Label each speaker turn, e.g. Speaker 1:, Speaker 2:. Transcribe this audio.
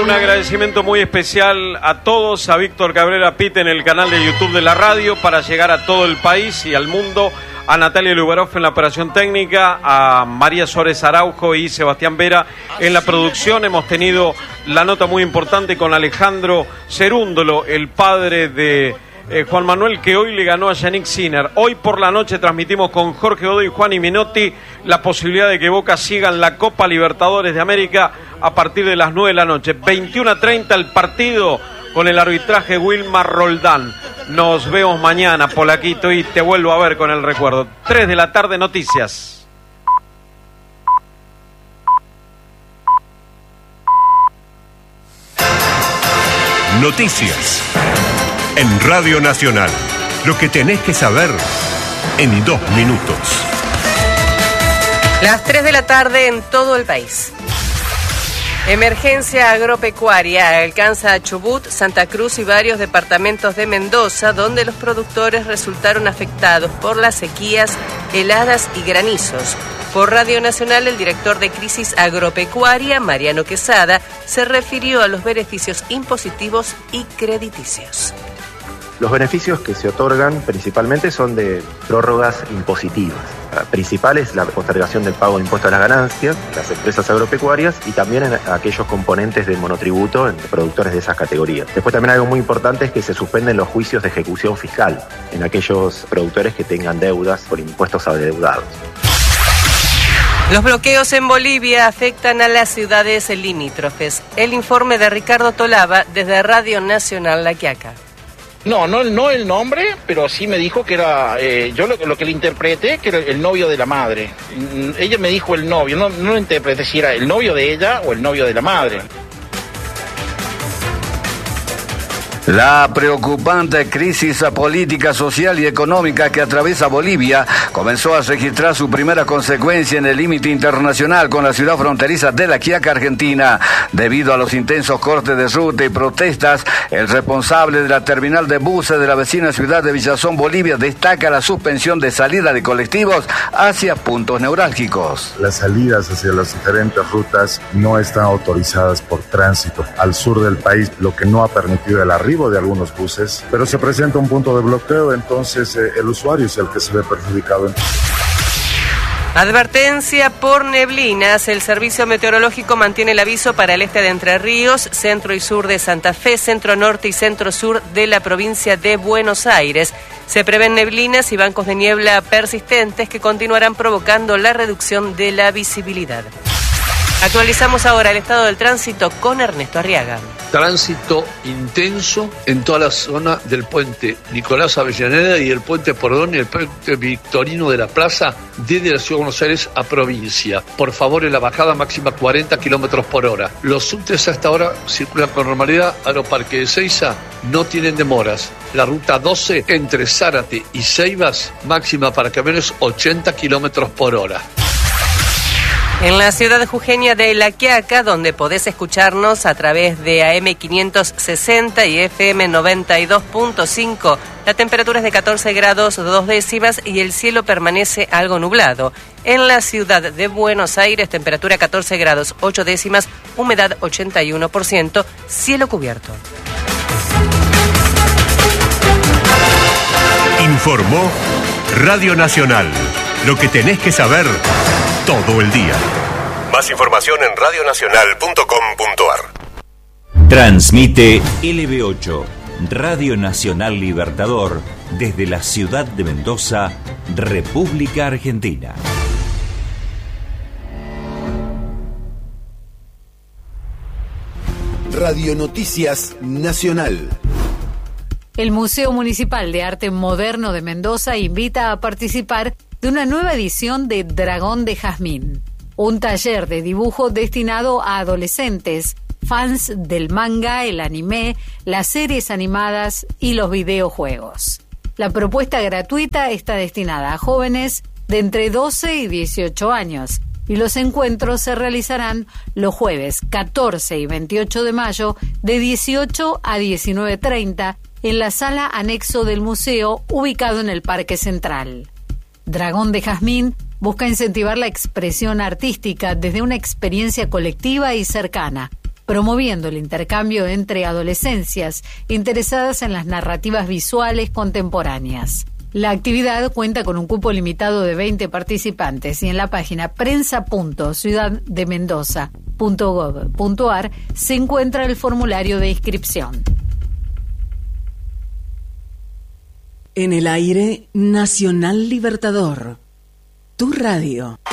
Speaker 1: Un agradecimiento muy especial a todos, a Víctor Cabrera Pite en el canal de YouTube de la radio para llegar a todo el país y al mundo, a Natalia Lubarov en la operación técnica, a María Suárez Araujo y Sebastián Vera en la producción. Hemos tenido la nota muy importante con Alejandro Cerúndolo, el padre de Juan Manuel, que hoy le ganó a Yannick Sinner. Hoy por la noche transmitimos con Jorge Godoy y Juan y Menotti la posibilidad de que Boca siga en la Copa Libertadores de América a partir de las 9 de la noche. 21:30 el partido con el arbitraje Wilmar Roldán. Nos vemos mañana, Polaquito, y te vuelvo a ver con el recuerdo. 3 de la tarde, noticias.
Speaker 2: Noticias. En Radio Nacional, lo que tenés que saber en 2 minutos.
Speaker 3: Las 3 de la tarde en todo el país. Emergencia agropecuaria alcanza a Chubut, Santa Cruz y varios departamentos de Mendoza, donde los productores resultaron afectados por las sequías, heladas y granizos. Por Radio Nacional, el director de Crisis Agropecuaria, Mariano Quesada, se refirió a los beneficios impositivos y crediticios.
Speaker 4: Los beneficios que se otorgan principalmente son de prórrogas impositivas. La principal es la postergación del pago de impuestos a las ganancias en las empresas agropecuarias y también en aquellos componentes del monotributo en productores de esas categorías. Después también algo muy importante es que se suspenden los juicios de ejecución fiscal en aquellos productores que tengan deudas por impuestos adeudados.
Speaker 3: Los bloqueos en Bolivia afectan a las ciudades limítrofes. El informe de Ricardo Tolaba desde Radio Nacional La Quiaca.
Speaker 5: No el nombre, pero sí me dijo que era, yo lo que le interpreté, que era el novio de la madre. Ella me dijo el novio, no lo interpreté si era el novio de ella o el novio de la madre.
Speaker 6: La preocupante crisis política, social y económica que atraviesa Bolivia comenzó a registrar su primera consecuencia en el límite internacional con la ciudad fronteriza de La Quiaca, Argentina. Debido a los intensos cortes de ruta y protestas, el responsable de la terminal de buses de la vecina ciudad de Villazón, Bolivia, destaca la suspensión de salida de colectivos hacia puntos neurálgicos.
Speaker 7: Las salidas hacia las diferentes rutas no están autorizadas por tránsito al sur del país, lo que no ha permitido el arribo de algunos buses, pero se presenta un punto de bloqueo, entonces el usuario es el que se ve perjudicado.
Speaker 3: Advertencia por neblinas. El Servicio Meteorológico mantiene el aviso para el este de Entre Ríos, centro y sur de Santa Fe, centro norte y centro sur de la provincia de Buenos Aires. Se prevén neblinas y bancos de niebla persistentes que continuarán provocando la reducción de la visibilidad. Actualizamos ahora el estado del tránsito con Ernesto Arriaga.
Speaker 8: Tránsito intenso en toda la zona del puente Nicolás Avellaneda y el puente Pordón y el puente Victorino de la Plaza desde la Ciudad de Buenos Aires a provincia. Por favor, en la bajada máxima 40 kilómetros por hora. Los subtes hasta ahora circulan con normalidad. Aeroparque de Seiza no tienen demoras. La ruta 12 entre Zárate y Ceibas, máxima para camiones 80 kilómetros por hora.
Speaker 3: En la ciudad jujeña de La Quiaca, donde podés escucharnos a través de AM 560 y FM 92.5, la temperatura es de 14 grados 2 décimas y el cielo permanece algo nublado. En la ciudad de Buenos Aires, temperatura 14 grados 8 décimas, humedad 81%, cielo cubierto.
Speaker 2: Informó Radio Nacional. Lo que tenés que saber todo el día. Más información en radionacional.com.ar.
Speaker 9: Transmite LB8, Radio Nacional Libertador, desde la ciudad de Mendoza, República Argentina.
Speaker 10: Radio Noticias Nacional.
Speaker 11: El Museo Municipal de Arte Moderno de Mendoza invita a participar de una nueva edición de Dragón de Jazmín, un taller de dibujo destinado a adolescentes, fans del manga, el anime, las series animadas y los videojuegos. La propuesta gratuita está destinada a jóvenes de entre 12 y 18 años y los encuentros se realizarán los jueves 14 y 28 de mayo de 18 a 19:30 en la sala anexo del museo ubicado en el Parque Central. Dragón de Jazmín busca incentivar la expresión artística desde una experiencia colectiva y cercana, promoviendo el intercambio entre adolescencias interesadas en las narrativas visuales contemporáneas. La actividad cuenta con un cupo limitado de 20 participantes y en la página prensa.ciudaddemendoza.gov.ar se encuentra el formulario de inscripción.
Speaker 12: En el aire, Nacional Libertador, tu radio.